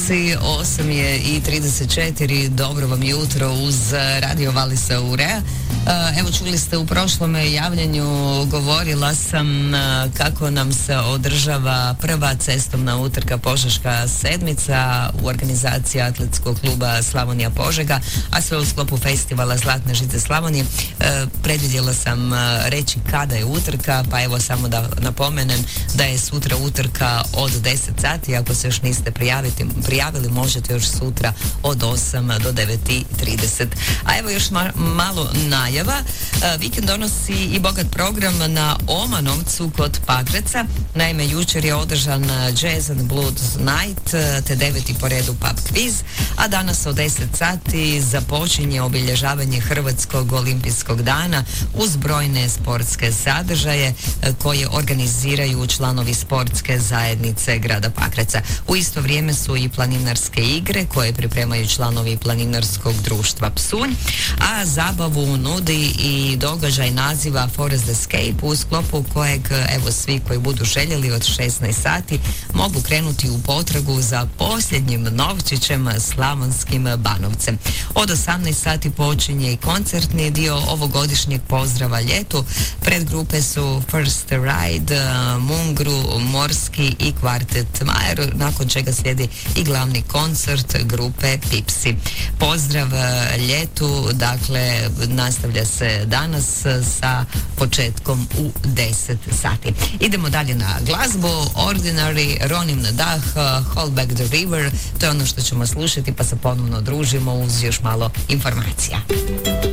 slušalci, 8:34, dobro vam jutro uz Radio Valisa Urea. Evo, čuli ste u prošlom javljanju, govorila sam kako nam se održava prva cestovna utrka Požeška sedmica u organizaciji Atletskog kluba Slavonija Požega, a sve u sklopu festivala Zlatne žice Slavonije. Predvidjela sam reći kada je utrka, pa evo samo da napomenem da je sutra utrka od 10 sati. Ako se još niste prijavili, možete još sutra od 8 do 9:30. A evo još malo najava. Vikend donosi i bogat program na Omanovcu kod Pakraca. Naime, jučer je održan Jazz and Blues Night te 9. po redu pub quiz, a danas od 10 sati započinje obilježavanje Hrvatskog olimpijskog dana uz brojne sportske sadržaje koje organiziraju članovi sportske zajednice grada Pakraca. U isto vrijeme su i planinarske igre koje pripremaju članovi planinarskog društva Psunj, a zabavu nudi i događaj naziva Forest Escape, u sklopu kojeg evo svi koji budu željeli od 16 sati mogu krenuti u potragu za posljednjim novčićem slavonskim Banovcem. Od 18 sati počinje i koncertni dio ovogodišnjeg pozdrava ljetu. Predgrupe su First Ride, Mungru, Morski i kvartet Majer, nakon čega slijedi i glavni koncert grupe Pipsi. Pozdrav ljetu, dakle, nastavlja se danas sa početkom u 10 sati. Idemo dalje na glazbu. Ordinary, Ronim na dah, Hold Back the River, to je ono što ćemo slušati, pa se ponovno družimo uz još malo informacija.